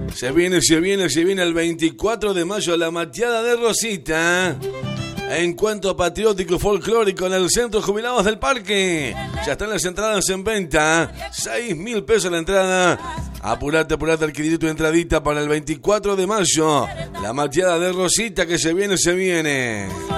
Se viene el 24 de mayo la mateada de Rosita. Encuentro patriótico folclórico en el Centro Jubilados del Parque. Ya están las entradas en venta. 6.000 pesos la entrada. Apurate, adquirir tu entradita para el 24 de mayo. La mateada de Rosita que se viene.